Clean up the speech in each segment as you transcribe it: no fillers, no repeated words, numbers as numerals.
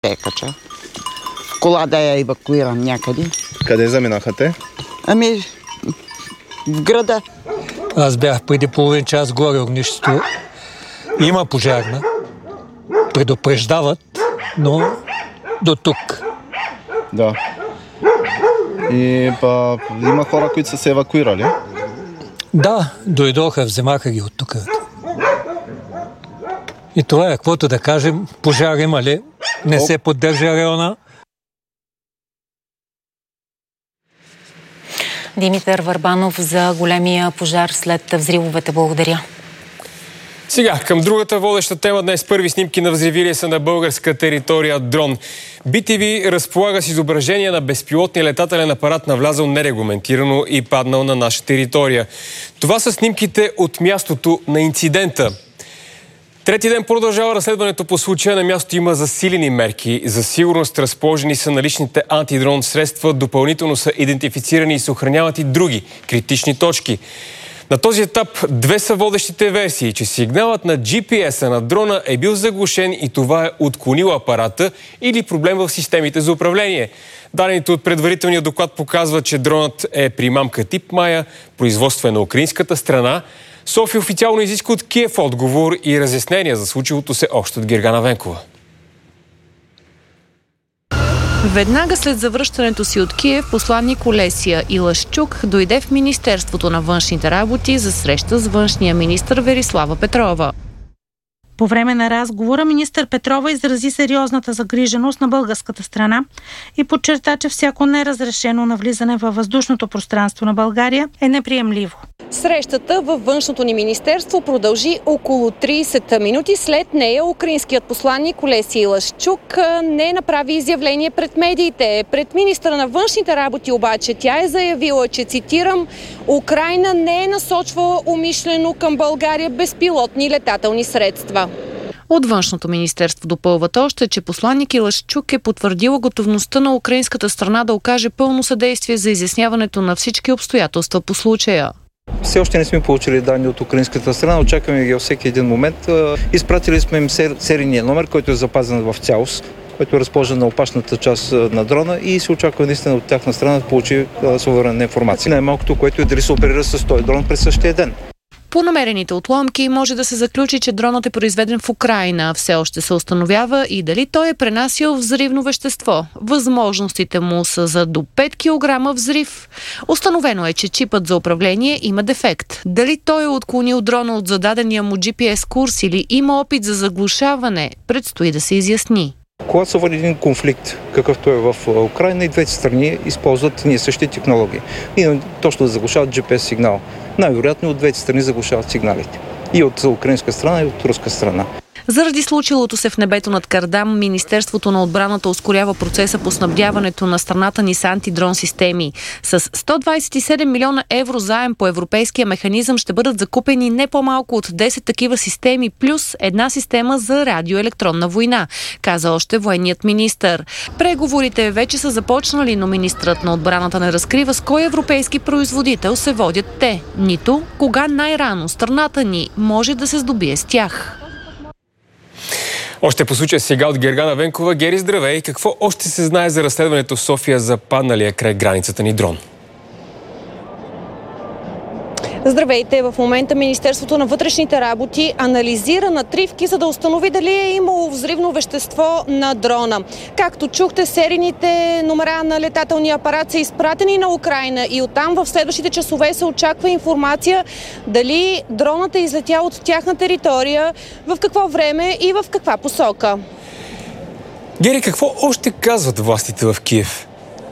кача. Кола да я евакуирам някъде. Къде заминаха те? Ами, в града. Аз бях преди половин час горе огнището. Има пожарна. Предупреждават, но до тук. Да. И има хора, които са се евакуирали? Да, дойдоха, вземаха ги от тук. И това е, каквото да кажем, пожар има ли? Не се поддържа района. Димитър Върбанов за големия пожар след взривовете. Благодаря. Сега, към другата водеща тема днес. Първи снимки на взривилия са на българска територия дрон. BTV разполага с изображение на безпилотния летателен апарат, навлязъл нерегламентирано и паднал на наша територия. Това са снимките от мястото на инцидента. Трети ден продължава разследването по случая. На място има засилени мерки за сигурност. Разположени са наличните антидрон средства. Допълнително са идентифицирани и се охраняват и други критични точки. На този етап две са водещите версии, че сигналът на GPS-а на дрона е бил заглушен и това е отклонило апарата или проблем в системите за управление. Данните от предварителния доклад показват, че дронът е примамка тип Мая, производство е на украинската страна. София официално изиска от Киев отговор и разяснения за случилото се още от Гергана Венкова. Веднага след завръщането си от Киев, посланник Олесия Илашчук дойде в Министерството на външните работи за среща с външния министър Верислава Петрова. По време на разговора министър Петрова изрази сериозната загриженост на българската страна и подчерта, че всяко неразрешено навлизане във въздушното пространство на България е неприемливо. Срещата във външното ни министерство продължи около 30 минути. След нея украинският посланник Олесия Илашчук не направи изявление пред медиите. Пред министъра на външните работи обаче тя е заявила, че, цитирам, Украйна не е насочвала умишлено към България безпилотни летателни средства. От външното министерство допълват още, че посланник Илашчук е потвърдила готовността на украинската страна да окаже пълно съдействие за изясняването на всички обстоятелства по случая. Все още не сме получили данни от украинската страна, очакваме ги във всеки един момент. Изпратили сме им серийния номер, който е запазен в цялост, който е разположен на опашната част на дрона и се очаква наистина от тяхна страна да получи суверенна информация. Най-малкото, което е дали се оперира с този дрон през същия ден. По намерените отломки може да се заключи, че дронът е произведен в Украйна. Все още се установява и дали той е пренасял взривно вещество. Възможностите му са за до 5 кг взрив. Установено е, че чипът за управление има дефект. Дали той е отклонил дрона от зададения му GPS курс или има опит за заглушаване, предстои да се изясни. Когато се води един конфликт, какъвто е в Украйна, и двете страни използват ние същи технологии. И точно да заглушават GPS сигнал. Най-вероятно от двете страни заглушават сигналите. И от украинска страна, и от руска страна. Заради случилото се в небето над Кардам, Министерството на отбраната ускорява процеса по снабдяването на страната ни с антидрон системи. С 127 милиона евро заем по европейския механизъм ще бъдат закупени не по-малко от 10 такива системи, плюс една система за радиоелектронна война, каза още военният министър. Преговорите вече са започнали, но министърът на отбраната не разкрива с кой европейски производител се водят те, нито кога най-рано страната ни може да се здобие с тях. Още по случая сега от Гергана Венкова. Гери, здравей! Какво още се знае за разследването в София за падналия край границата ни дрон? Здравейте! В момента Министерството на вътрешните работи анализира натривки, за да установи дали е имало взривно вещество на дрона. Както чухте, серийните номера на летателния апарат са изпратени на Украйна и оттам в следващите часове се очаква информация дали дронът е излетял от тяхна територия, в какво време и в каква посока. Гери, какво още казват властите в Киев?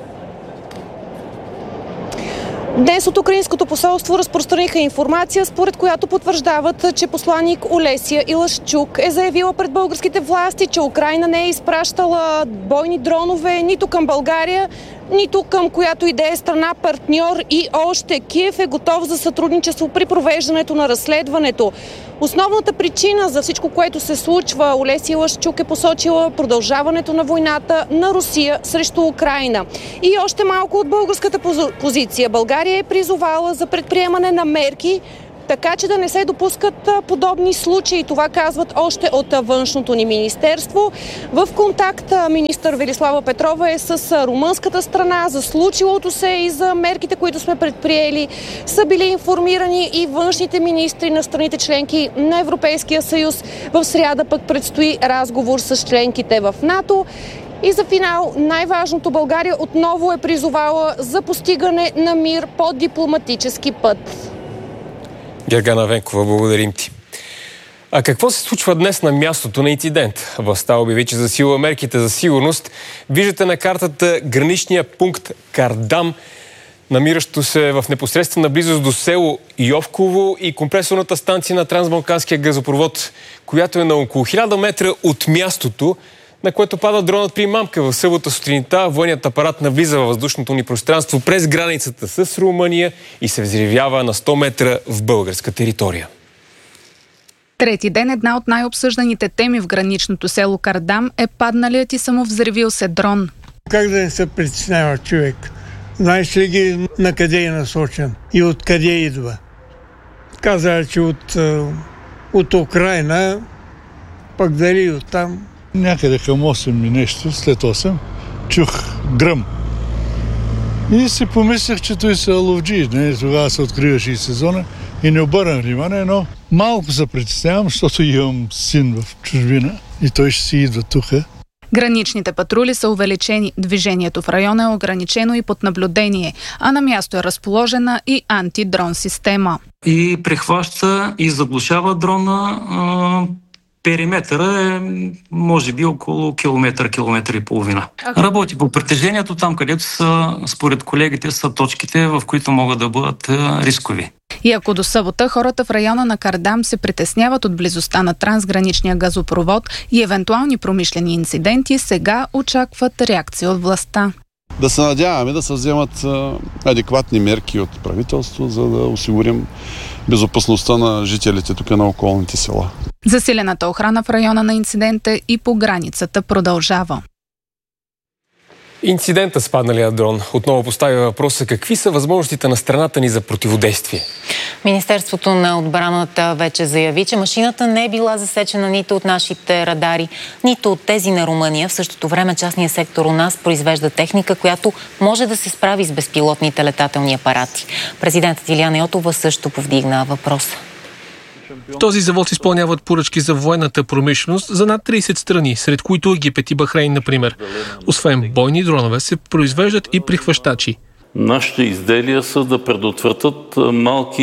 Днес от украинското посолство разпространиха информация, според която потвърждават, че посланник Олесия Илашчук е заявила пред българските власти, че Украйна не е изпращала бойни дронове нито към България, нито към която и да е страна партньор, и още Киев е готов за сътрудничество при провеждането на разследването. Основната причина за всичко, което се случва, Олесия Илашчук е посочила продължаването на войната на Русия срещу Украйна. И още малко от българската позиция. България е призовала за предприемане на мерки така че да не се допускат подобни случаи. Това казват още от външното ни министерство. В контакт министър Велислава Петрова е с румънската страна за случилото се и за мерките, които сме предприели. Са били информирани и външните министри на страните членки на Европейския съюз. В сряда пък предстои разговор с членките в НАТО. И за финал, най-важното, България отново е призовала за постигане на мир по дипломатически път. Гергана Венкова, благодарим ти. А какво се случва днес на мястото на инцидент? Властта обяви, че засилва мерките за сигурност. Виждате на картата граничния пункт Кардам, намиращо се в непосредствена близост до село Йовково и компресорната станция на Трансбалканския газопровод, която е на около 1000 метра от мястото, на което пада дронът при мамка. В събота сутринта военният апарат навлиза във въздушното ни пространство през границата с Румъния и се взривява на 100 метра в българска територия. Трети ден една от най-обсъжданите теми в граничното село Кардам е падналият и самовзривил се дрон. Как да не се притеснява човек? Знаеш ли ги на къде е насочен и откъде идва? Каза, че от Украина, пък дали от там. Някъде към 8 и нещо, след 8, чух гръм. И си помислях, че той са ловджи. Тогава се откриваше и сезона и не обърнах внимание, но малко се притеснявам, защото имам син в чужбина и той ще си идва тук. Граничните патрули са увеличени, движението в района е ограничено и под наблюдение, а на място е разположена и антидрон система. И прихваща и заглушава дрона. Периметъра е може би около километър и половина. Работи по притежението там, където са, според колегите, са точките, в които могат да бъдат рискови. И ако до събота хората в района на Кардам се притесняват от близостта на трансграничния газопровод и евентуални промишлени инциденти, сега очакват реакция от властта. Да се надяваме да се вземат адекватни мерки от правителство, за да осигурим безопасността на жителите тук на околните села. Засилената охрана в района на инцидента и по границата продължава. Инцидента с падналия дрон отново поставя въпроса какви са възможностите на страната ни за противодействие. Министерството на отбраната вече заяви, че машината не е била засечена нито от нашите радари, нито от тези на Румъния. В същото време частният сектор у нас произвежда техника, която може да се справи с безпилотните летателни апарати. Президентът Илияна Йотова също повдигна въпроса. Този завод изпълняват поръчки за военната промишленост за над 30 страни, сред които Египет и Бахрейн, например. Освен бойни дронове се произвеждат и прихващачи. Нашите изделия са да предотвратят малки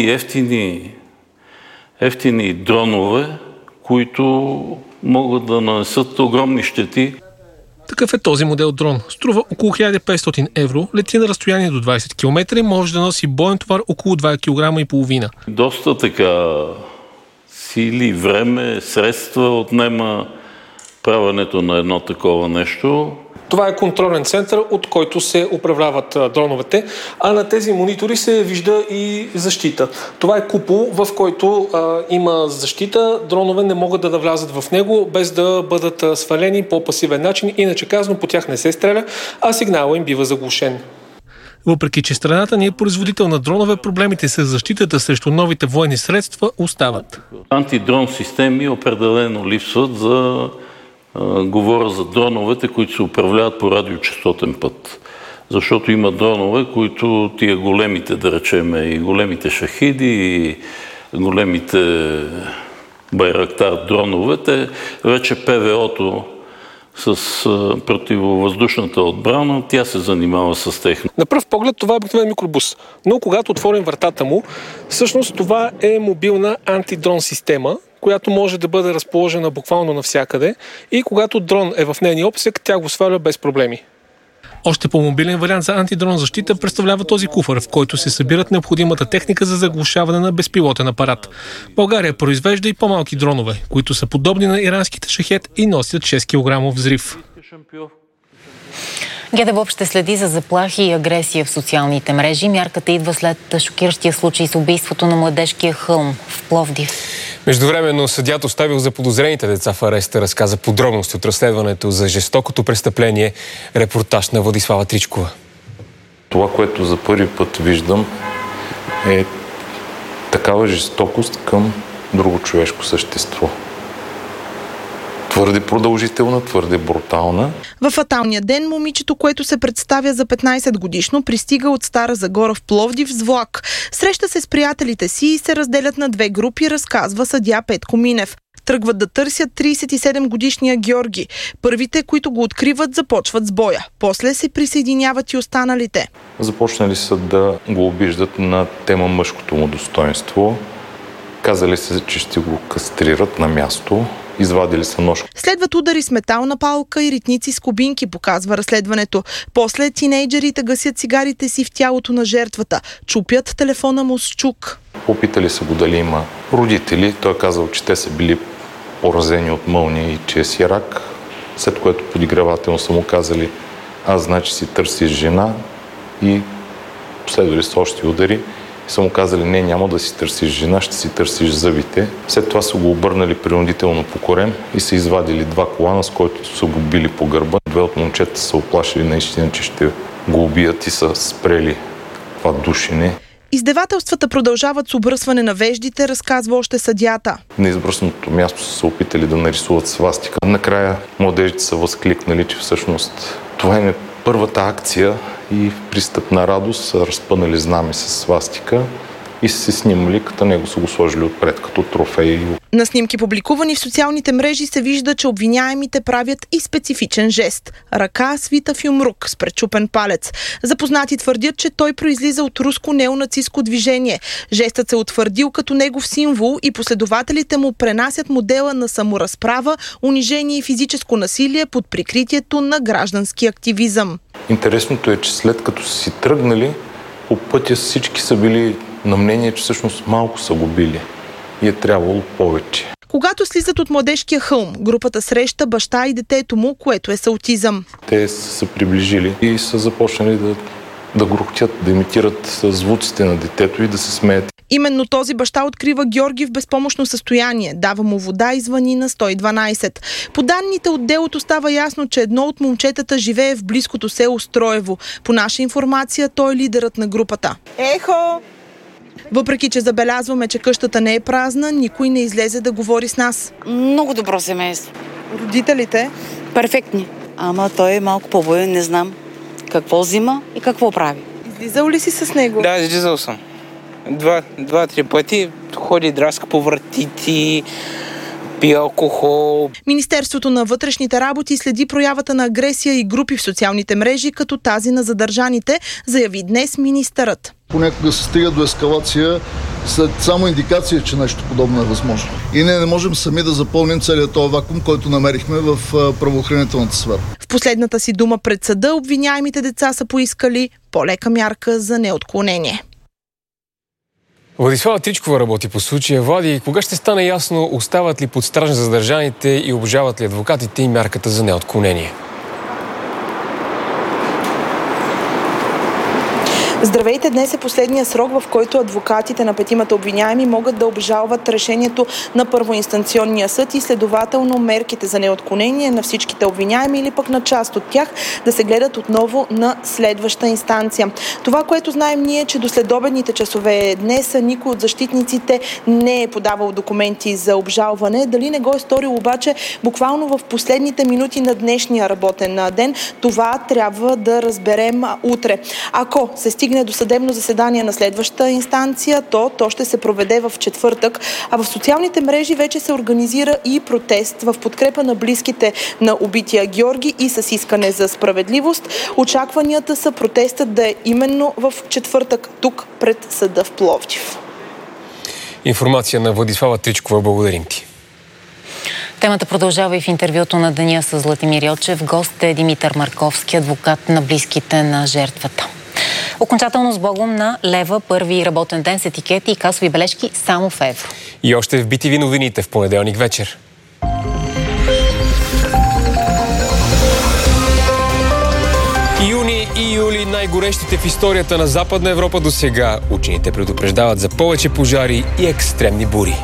ефтини дронове, които могат да нанесат огромни щети. Такъв е този модел дрон. Струва около 1500 евро, лети на разстояние до 20 км и може да носи боен товар около 2,5 кг. Доста така сили, време, средства отнема правенето на едно такова нещо. Това е контролен център, от който се управляват дроновете, а на тези монитори се вижда и защита. Това е купол, в който има защита. Дронове не могат да влязат в него, без да бъдат свалени по пасивен начин. Иначе казано, по тях не се стреля, а сигналът им бива заглушен. Въпреки че страната ни е производител на дронове, проблемите с защитата срещу новите военни средства остават. Антидрон системи определено липсват говоря за дроновете, които се управляват по радиочестотен път. Защото има дронове, които тия големите, да речем, и големите шахиди, и големите Байрактар дроновете, вече ПВО-то с противовъздушната отбрана, тя се занимава с техно. На пръв поглед това е обикновен микробус, но когато отворим вратата му, всъщност това е мобилна антидрон система, която може да бъде разположена буквално навсякъде и когато дрон е в нейния обсек, тя го сваля без проблеми. Още по-мобилен вариант за антидрон защита представлява този куфър, в който се събират необходимата техника за заглушаване на безпилотен апарат. България произвежда и по-малки дронове, които са подобни на иранските шахет и носят 6 кг взрив. ГДБОП ще следи за заплахи и агресия в социалните мрежи. Мярката идва след шокиращия случай с убийството на младежкия хълм в Пловдив. Междувременно съдият оставил заподозрените деца в ареста, разказа подробности от разследването за жестокото престъпление. Репортаж на Владислава Тричкова. Това, което за първи път виждам, е такава жестокост към друго човешко същество. Твърде продължителна, твърде брутална. В фаталния ден момичето, което се представя за 15 годишно, пристига от Стара Загора в Пловдив с влак. Среща се с приятелите си и се разделят на две групи, разказва съдия Петко Минев. Тръгват да търсят 37-годишния Георги. Първите, които го откриват, започват с боя. После се присъединяват и останалите. Започнали са да го обиждат на тема мъжкото му достоинство. Казали се, че ще го кастрират на място. Извадили са нож. Следват удари с метална палка и ритници с кубинки, показва разследването. После тинейджерите гасят цигарите си в тялото на жертвата. Чупят телефона му с чук. Попитали са го дали има родители. Той е казал, че те са били поразени от мълния и че е сирак. След което подигравателно са му казали: аз значи си търсиш жена, и последвали са още удари. И са му казали: не, няма да си търсиш жена, ще си търсиш зъбите. След това са го обърнали принудително по корем и са извадили два колана, с който са го били по гърба. Две от момчета са оплашили наистина, че ще го убият и са спрели това душене. Издевателствата продължават с обръсване на веждите, разказва още съдията. На избръсното място са се опитали да нарисуват свастика. Накрая младежите са възкликнали, че всъщност това е първата акция и в пристъп на радост са разпънали знаме с свастика и са се снимали, като него са го сложили отпред като трофей. На снимки, публикувани в социалните мрежи, се вижда, че обвиняемите правят и специфичен жест – ръка свита в юмрук с пречупен палец. Запознати твърдят, че той произлиза от руско неонацистско движение. Жестът се утвърдил като негов символ и последователите му пренасят модела на саморазправа, унижение и физическо насилие под прикритието на граждански активизъм. Интересното е, че след като са си тръгнали, по пътя всички са били на мнение, че всъщност малко са го били и е трябвало повече. Когато слизат от младежкия хълм, групата среща баща и детето му, което е с аутизъм. Те са се приближили и са започнали да грухтят, да имитират звуците на детето и да се смеят. Именно този баща открива Георги в безпомощно състояние, дава му вода и звъни на 112. По данните от делото става ясно, че едно от момчетата живее в близкото село Строево. По наша информация, той е лидерът на групата. Ехо! Въпреки че забелязваме, че къщата не е празна, никой не излезе да говори с нас. Много добро семейство. Родителите? Перфектни. Ама той е малко по-боен, не знам какво взима и какво прави. Излизал ли си с него? Да, излизал съм. Два-три пъти ходи, драска по вратите, пие алкохол. Министерството на вътрешните работи следи проявата на агресия и групи в социалните мрежи, като тази на задържаните, заяви днес министърът. Понякога се стига до ескалация след само индикация, че нещо подобно е възможно. И не можем сами да запълним целият този вакуум, който намерихме в правоохранителната сфера. В последната си дума пред съда обвиняемите деца са поискали по-лека мярка за неотклонение. Владислава Тричкова работи по случая. Влади, кога ще стане ясно, остават ли под стража задържаните и обжават ли адвокатите и мярката за неотклонение? Здравейте, днес е последния срок, в който адвокатите на петимата обвиняеми могат да обжалват решението на първоинстанционния съд и следователно мерките за неотклонение на всичките обвиняеми или пък на част от тях да се гледат отново на следваща инстанция. Това, което знаем ние, че до следобедните часове днес никой от защитниците не е подавал документи за обжалване. Дали не го е сторил обаче буквално в последните минути на днешния работен ден, това трябва да разберем утре. Ако се стигне до съдебно заседание на следваща инстанция, то ще се проведе в четвъртък. А в социалните мрежи вече се организира и протест в подкрепа на близките на убития Георги и с искане за справедливост. Очакванията са протестът да е именно в четвъртък тук пред съда в Пловдив. Информация на Владислава Тричкова. Благодарим ти. Темата продължава и в интервюто на деня с Златимир Йочев. Гост е Димитър Марковски, адвокат на близките на жертвата. Окончателно с Богом на лева, първи работен ден с етикети и касови бележки само в евро. И още в BTV новините в понеделник вечер. Юни и юли най-горещите в историята на Западна Европа до сега. Учените предупреждават за повече пожари и екстремни бури.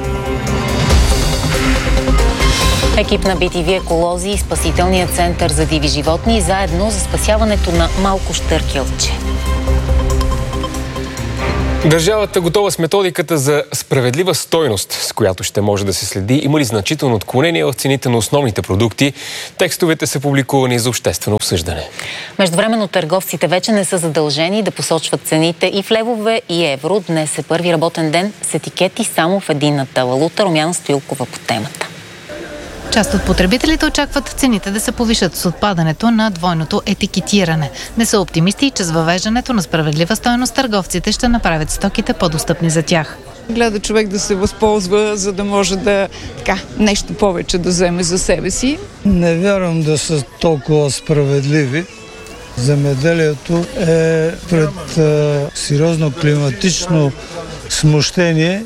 Екип на BTV еколози и Спасителният център за диви животни заедно за спасяването на малко щъркелче. Държавата готова с методиката за справедлива стойност, с която ще може да се следи има ли значително отклонение в цените на основните продукти. Текстовете са публикувани за обществено обсъждане. Междувременно търговците вече не са задължени да посочват цените и в левове и евро. Днес е първи работен ден с етикети само в единната валута. Румяна Стоилкова по темата. Част от потребителите очакват цените да се повишат с отпадането на двойното етикетиране. Не са оптимисти, че с въвеждането на справедлива стойност търговците ще направят стоките по-достъпни за тях. Гледа човек да се възползва, за да може да нещо повече да вземе за себе си. Не вярвам да са толкова справедливи. Земеделието е пред сериозно климатично смущение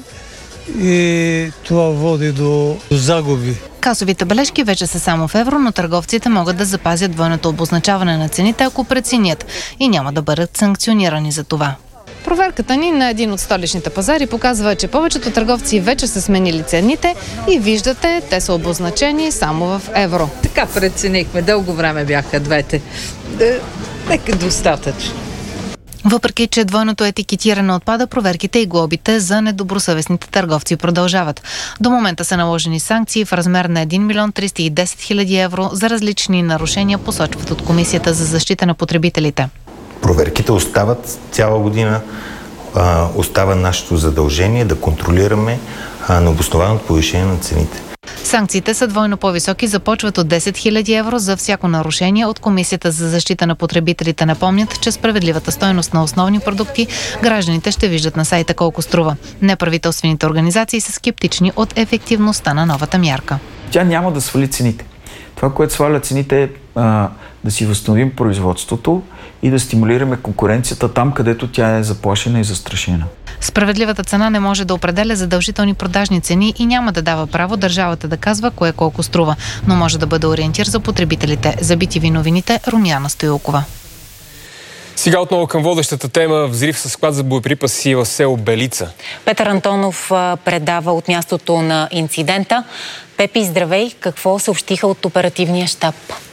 и това води до загуби. Касовите бележки вече са само в евро, но търговците могат да запазят двойното обозначаване на цените, ако преценят, и няма да бъдат санкционирани за това. Проверката ни на един от столичните пазари показва, че повечето търговци вече са сменили цените и виждате, те са обозначени само в евро. Така преценихме, дълго време бяха двете. Нека достатъчно. Въпреки че двойното етикетиране отпада, проверките и глобите за недобросъвестните търговци продължават. До момента са наложени санкции в размер на 1 милион 310 хиляди евро за различни нарушения, посочват от Комисията за защита на потребителите. Проверките остават цяла година. Остава нашето задължение да контролираме необоснованото повишение на цените. Санкциите са двойно по-високи, започват от 10 000 евро за всяко нарушение. От Комисията за защита на потребителите напомнят, че справедливата стойност на основни продукти гражданите ще виждат на сайта колко струва. Неправителствените организации са скептични от ефективността на новата мярка. Тя няма да свали цените. Това, което сваля цените е да си възстановим производството и да стимулираме конкуренцията там, където тя е заплашена и застрашена. Справедливата цена не може да определя задължителни продажни цени и няма да дава право държавата да казва кое колко струва, но може да бъде ориентир за потребителите. За BTV новините, Румяна Стоилкова. Сега отново към водещата тема. Взрив със склад за боеприпаси в село Белица. Петър Антонов предава от мястото на инцидента. Пепи, здравей! Какво съобщиха от оперативния щаб?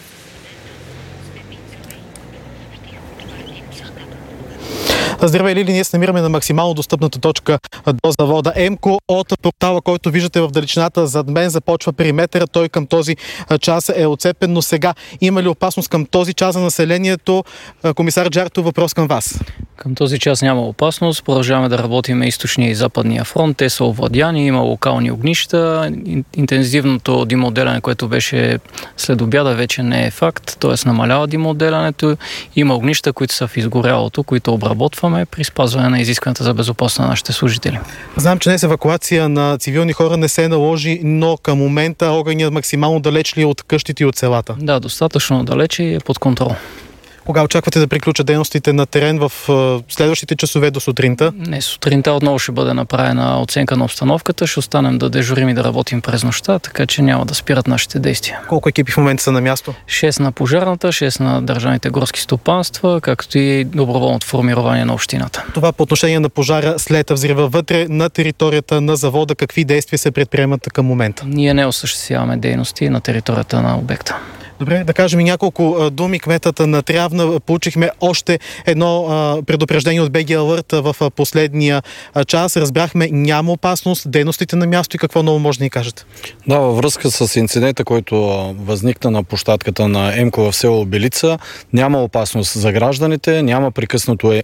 Здравей, Лили, ние се намираме на максимално достъпната точка до завода Емко. От портала, който виждате в далечината зад мен, започва периметъра. Той към този час е отцепен, но сега има ли опасност към този час за населението? Комисар Джартов, въпрос към вас. Към този час няма опасност. Продължаваме да работим източния и западния фронт. Те са овладяни, има локални огнища. Интензивното димоотделяне, което беше след обяда, вече не е факт. Т.е. намалява димоотделянето. Има огнища, които са в изгорялото, които обработваме при спазване на изискванията за безопасност на нашите служители. Знам, че днес евакуация на цивилни хора не се наложи, но към момента огънят максимално далеч ли е от къщите и от селата? Да, достатъчно далече и е под контрол. Кога очаквате да приключат дейностите на терен в следващите часове до сутринта? Не, сутринта отново ще бъде направена оценка на обстановката. Ще останем да дежурим и да работим през нощта, така че няма да спират нашите действия. Колко екипи в момента са на място? 6 на пожарната, 6 на държавните горски стопанства, както и доброволното формирование на общината. Това по отношение на пожара след взрива вътре на територията на завода. Какви действия се предприемат към момента? Ние не осъществяваме дейности на територията на обекта. Добре, да кажем няколко думи. Кметът на Трявна, получихме още едно предупреждение от БГ Алърт в последния час. Разбрахме, няма опасност, дейностите на място и какво ново може да ни кажете? Да, във връзка с инцидента, който възникна на площадката на Емко в село Белица, няма опасност за гражданите, няма прекъснато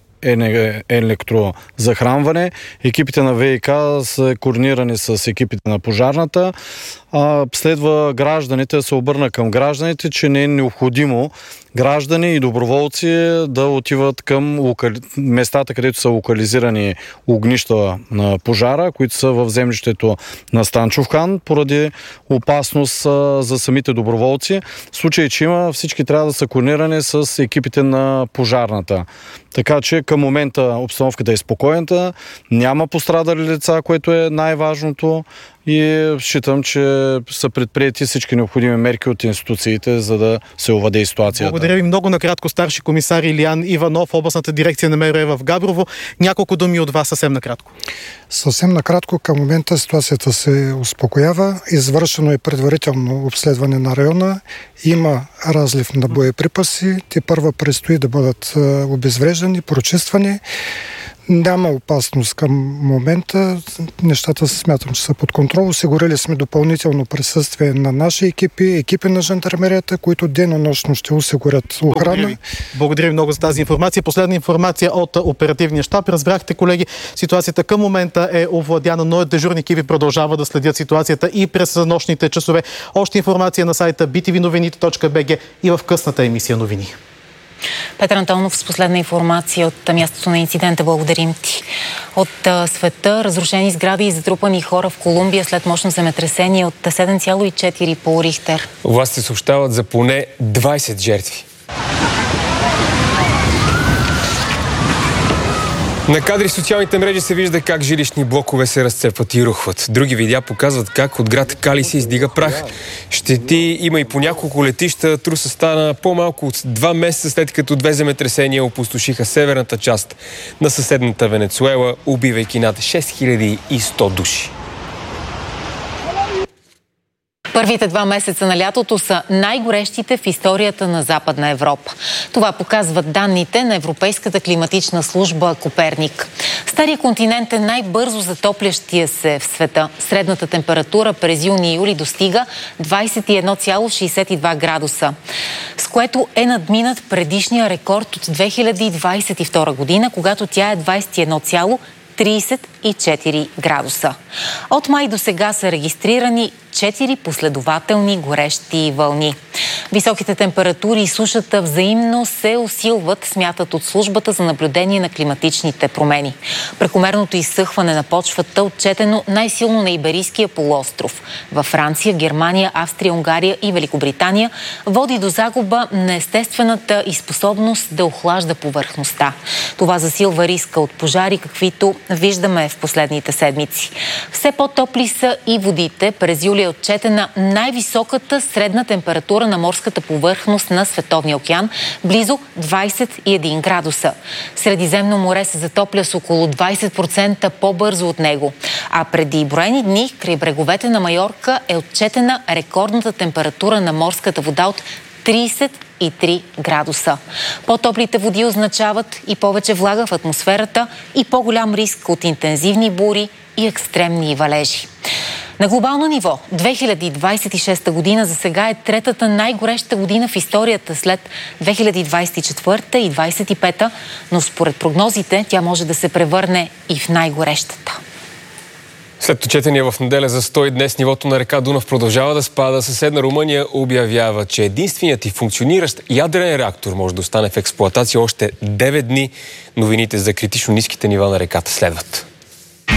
електрозахранване. Екипите на ВИК са координирани с екипите на пожарната. Следва гражданите да се обърна към гражданите, че не е необходимо граждани и доброволци да отиват към местата, където са локализирани огнища на пожара, които са в землището на Станчов хан, поради опасност за самите доброволци. В случай, че има, всички трябва да са координирани с екипите на пожарната. Така че към момента обстановката е спокойната, няма пострадали лица, което е най-важното, и считам, че са предприети всички необходими мерки от институциите, за да се овладее ситуацията. Благодаря ви много. Накратко старши комисар Илиян Иванов, областната дирекция на МВР в Габрово. Няколко думи от вас съвсем накратко. Съвсем накратко, към момента ситуацията се успокоява. Извършено е предварително обследване на района. Има разлив на боеприпаси. Те първа предстои да бъдат обезвреждани, прочиствани. Няма опасност към момента. Нещата смятам, че са под контрол. Осигурили сме допълнително присъствие на наши екипи на жандармерията, които денонощно ще осигурят охрана. Благодаря ви много за тази информация. Последна информация от оперативния щаб. Разбрахте, колеги, ситуацията към момента е овладяна, но дежурни екипи продължава да следят ситуацията и през нощните часове. Още информация на сайта btvnovinite.bg и в късната емисия новини. Петър Антонов с последна информация от мястото на инцидента. Благодарим ти. От света разрушени сгради и затрупани хора в Колумбия след мощно земетресение от 7,4 по Рихтер. Властите съобщават за поне 20 жертви. На кадри в социалните мрежи се вижда как жилищни блокове се разцепват и рухват. Други видеа показват как от град Кали се издига прах. Щети има и по няколко летища. Трусът стана по-малко от 2 месеца след като 2 земетресения опустошиха северната част на съседната Венецуела, убивайки над 6100 души. Първите 2 месеца на лятото са най-горещите в историята на Западна Европа. Това показват данните на Европейската климатична служба Коперник. Стария континент е най-бързо затоплящия се в света. Средната температура през юни и юли достига 21,62 градуса, с което е надминат предишния рекорд от 2022 година, когато тя е 21,34 градуса. От май до сега са регистрирани 4 последователни горещи вълни. Високите температури и сушата взаимно се усилват, смятат от службата за наблюдение на климатичните промени. Прекомерното изсъхване на почвата, отчетено най-силно на Иберийския полуостров. Във Франция, Германия, Австрия, Унгария и Великобритания, води до загуба на естествената и способност да охлажда повърхността. Това засилва риска от пожари, каквито виждаме в последните седмици. Все по-топли са и водите. През юли е отчетена най-високата средна температура на морската повърхност на Световния океан – близо 21 градуса. Средиземно море се затопля с около 20% по-бързо от него. А преди броени дни край бреговете на Майорка е отчетена рекордната температура на морската вода от 33 градуса. По-топлите води означават и повече влага в атмосферата и по-голям риск от интензивни бури и екстремни валежи. На глобално ниво 2026 година за сега е третата най-гореща година в историята след 2024 и 2025, но според прогнозите тя може да се превърне и в най-горещата. След отчетения в неделя за 100 днес нивото на река Дунав продължава да спада. Съседна Румъния обявява, че единственият и функциониращ ядрен реактор може да остане в експлоатация още 9 дни. Новините за критично ниските нива на реката следват.